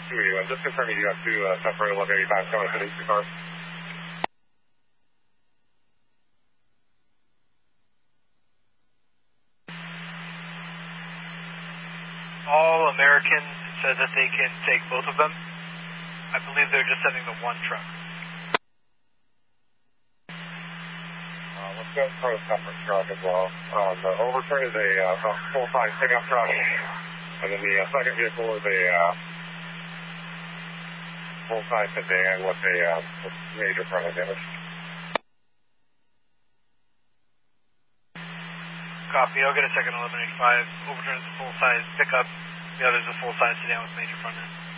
281. Just confirming you got two separate 1185 coming hitting two cars. All American said that they can take both of them. I believe they're just sending the one truck. Let's go for a separate truck as well. The overturn is a full-size pickup truck, and then the second vehicle is a full-size sedan with a major front end damage. Copy. I'll get a second 1185. Overturn is a full-size pickup. The other is a full-size sedan with major front end.